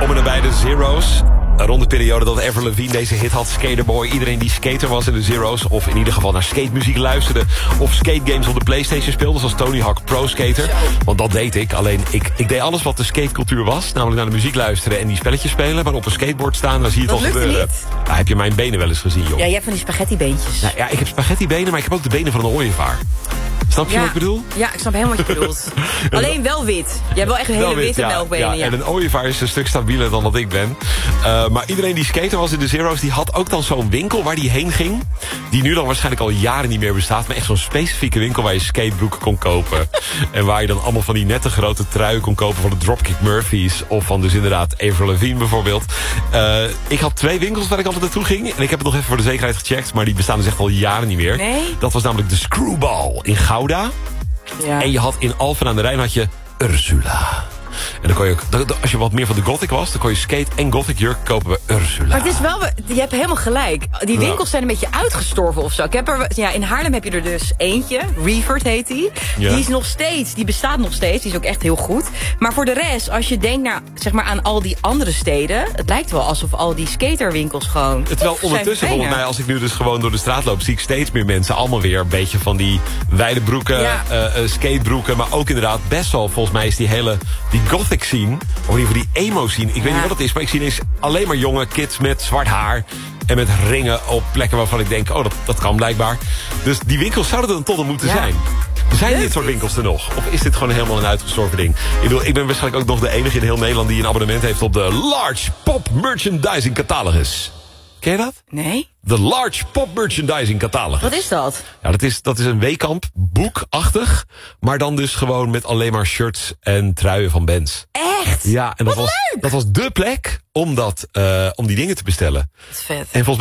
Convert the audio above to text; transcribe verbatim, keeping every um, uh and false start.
Om en nabij de Zero's. Rond de periode dat Avril Lavigne deze hit had, Skaterboy. Iedereen die skater was in de Zero's, of in ieder geval naar skatemuziek luisterde, of skategames op de PlayStation speelde, zoals Tony Hawk Pro Skater. Want dat deed ik. Alleen ik, ik deed alles wat de skatecultuur was. Namelijk naar de muziek luisteren en die spelletjes spelen. Maar op een skateboard staan, dan zie je het Dat al lukte gebeuren. Nou, heb je mijn benen wel eens gezien, joh? Ja, je hebt van die spaghettibeentjes. Nou, ja, ik heb spaghettibenen, maar ik heb ook de benen van een ooievaar. Snap je ja. wat ik bedoel? Ja, ik snap helemaal wat je bedoelt. Alleen wel wit. Je hebt wel echt een hele wit, witte ja, melkbenen. Ja, Ja. en een ooievaar is een stuk stabieler dan wat ik ben. Uh, maar iedereen die skater was in de Zero's, die had ook dan zo'n winkel waar die heen ging. Die nu dan waarschijnlijk al jaren niet meer bestaat. Maar echt zo'n specifieke winkel waar je skatebroeken kon kopen. En waar je dan allemaal van die nette grote truien kon kopen van de Dropkick Murphys. Of van dus inderdaad Avril Lavigne bijvoorbeeld. Uh, ik had twee winkels waar ik altijd naartoe ging. En ik heb het nog even voor de zekerheid gecheckt. Maar die bestaan dus echt al jaren niet meer. Nee? Dat was namelijk de Screwball in Gouda. Ja. En je had in Alphen aan de Rijn had je Ursula. En dan kon je ook, als je wat meer van de gothic was, dan kon je skate en gothic jurk kopen bij Ursula. Maar het is wel, je hebt helemaal gelijk. Die winkels Ja. zijn een beetje uitgestorven of zo. Ik heb er, ja, in Haarlem heb je er dus eentje, Reeford heet die. Ja. Die is nog steeds, die bestaat nog steeds, die is ook echt heel goed. Maar voor de rest, als je denkt naar, zeg maar, aan al die andere steden, het lijkt wel alsof al die skaterwinkels gewoon. Terwijl ondertussen, volgens mij, als ik nu dus gewoon door de straat loop, zie ik steeds meer mensen allemaal weer een beetje van die wijde broeken, Ja. uh, uh, skatebroeken, maar ook inderdaad best wel, volgens mij is die hele, die gothic scene, of in ieder geval die emo scene, ik weet Ja. niet wat het is, maar ik zie ineens alleen maar jonge kids met zwart haar en met ringen op plekken waarvan ik denk, oh, dat, dat kan blijkbaar. Dus die winkels zouden er dan toch nog moeten Ja. zijn. Zijn dit soort winkels er nog? Of is dit gewoon helemaal een uitgestorven ding? Ik bedoel, ik ben waarschijnlijk ook nog de enige in heel Nederland die een abonnement heeft op de Large Pop Merchandising Catalogus. Ken je dat? Nee? De Large Pop Merchandising Catalogus. Wat is dat? Ja, dat is, dat is een Weekamp boekachtig, maar dan dus gewoon met alleen maar shirts en truien van bands. Echt? Ja, en dat Wat was, leuk! dat was dé plek om, dat, uh, om die dingen te bestellen. Wat vet. En volgens